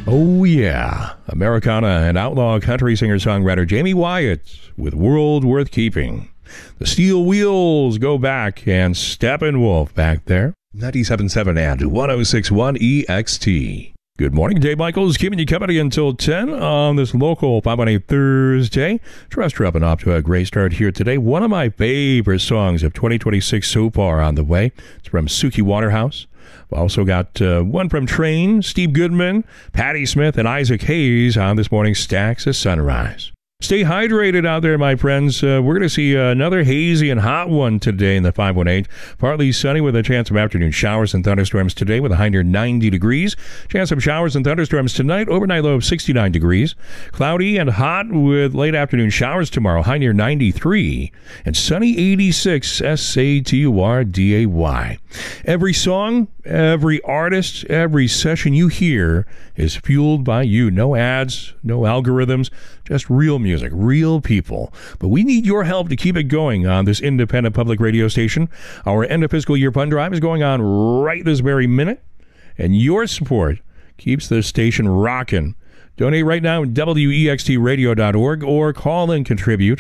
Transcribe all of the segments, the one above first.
Oh, yeah. Americana and outlaw country singer-songwriter Jamie Wyatt with World Worth Keeping. The Steel Wheels go back, and Steppenwolf back there. 97.7 and 106.1 EXT. Good morning, Dave Michaels, keeping you company until 10 on this local 518 Thursday. Trust you're up and off to a great start here today. One of my favorite songs of 2026 so far on the way. It's from Suki Waterhouse. We've also got one from Train, Steve Goodman, Patti Smith, and Isaac Hayes on this morning's Stacks of Sunrise. Stay hydrated out there, my friends. We're going to see another hazy and hot one today in the 518. Partly sunny with a chance of afternoon showers and thunderstorms today with a high near 90 degrees. Chance of showers and thunderstorms tonight, overnight low of 69 degrees. Cloudy and hot with late afternoon showers tomorrow, high near 93. And sunny 86, SATURDAY. Every song, every artist, every session you hear is fueled by you. No ads, no algorithms, just real music, real people. But we need your help to keep it going on this independent public radio station. Our end of fiscal year fund drive is going on right this very minute, and your support keeps the station rocking. Donate right now at wextradio.org or call and contribute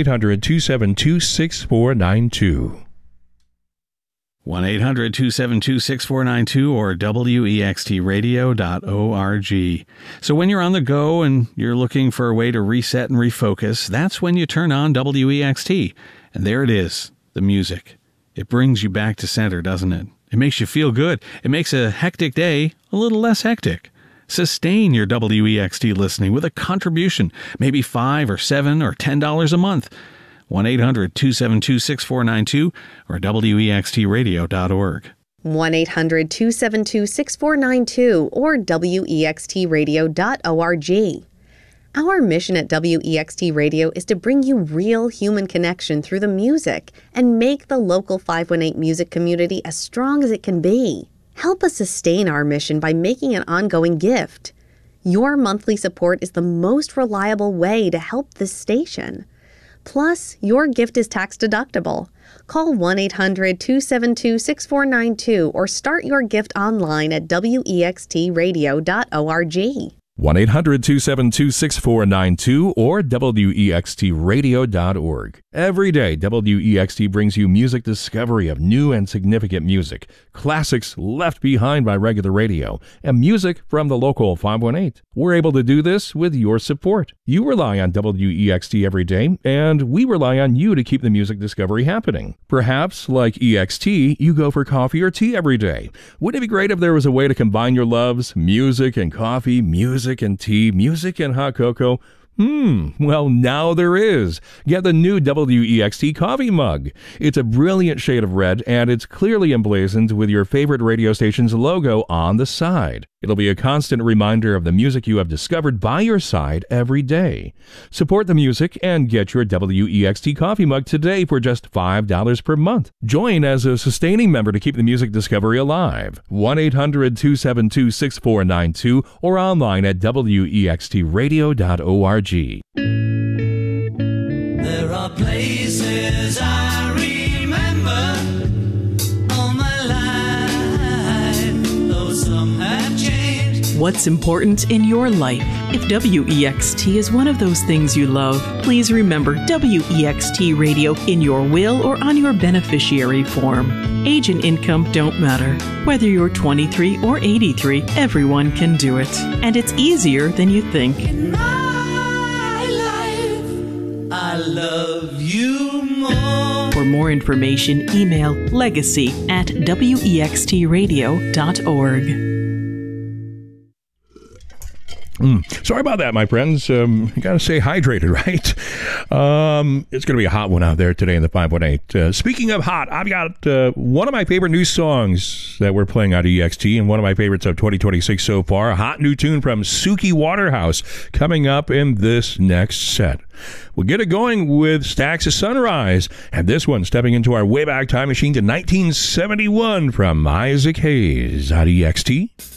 1-800-272-6492. 1-800-272-6492 or wextradio.org. So when you're on the go and you're looking for a way to reset and refocus, that's when you turn on WEXT. And there it is, the music. It brings you back to center, doesn't it? It makes you feel good. It makes a hectic day a little less hectic. Sustain your WEXT listening with a contribution, maybe $5 or $7 or $10 a month. 1-800-272-6492 or wextradio.org. 1-800-272-6492 or wextradio.org. Our mission at WEXT Radio is to bring you real human connection through the music and make the local 518 music community as strong as it can be. Help us sustain our mission by making an ongoing gift. Your monthly support is the most reliable way to help this station. Plus, your gift is tax deductible. Call 1-800-272-6492 or start your gift online at wextradio.org. 1-800-272-6492 or wextradio.org. Every day, WEXT brings you music discovery of new and significant music, classics left behind by regular radio, and music from the local 518. We're able to do this with your support. You rely on WEXT every day, and we rely on you to keep the music discovery happening. Perhaps, like EXT, you go for coffee or tea every day. Wouldn't it be great if there was a way to combine your loves, music and coffee, music and tea, music and hot cocoa? Well, now there is. Get the new WEXT coffee mug. It's a brilliant shade of red, and it's clearly emblazoned with your favorite radio station's logo on the side. It'll be a constant reminder of the music you have discovered by your side every day. Support the music and get your WEXT coffee mug today for just $5 per month. Join as a sustaining member to keep the music discovery alive. 1-800-272-6492 or online at wextradio.org. There are places I remember all my life, though some have changed. What's important in your life? If WEXT is one of those things you love, please remember WEXT Radio in your will or on your beneficiary form. Age and income don't matter. Whether you're 23 or 83, everyone can do it. And it's easier than you think. In my life, I love you more. For more information, email legacy@wextradio.org. Sorry about that, my friends. You gotta stay hydrated, right? It's gonna be a hot one out there today in the 518. Speaking of hot, I've got one of my favorite new songs that we're playing on EXT, and one of my favorites of 2026 so far. A hot new tune from Suki Waterhouse coming up in this next set. We'll get it going with Stacks of Sunrise, and this one stepping into our Wayback Time Machine to 1971 from Isaac Hayes on EXT.